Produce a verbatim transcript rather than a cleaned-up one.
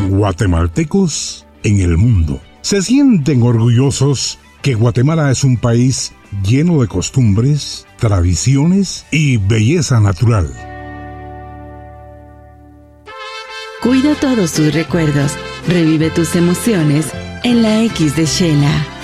Guatemaltecos en el mundo se sienten orgullosos que Guatemala es un país lleno de costumbres, tradiciones y belleza natural. Cuida todos tus recuerdos, revive tus emociones en la X de Xela.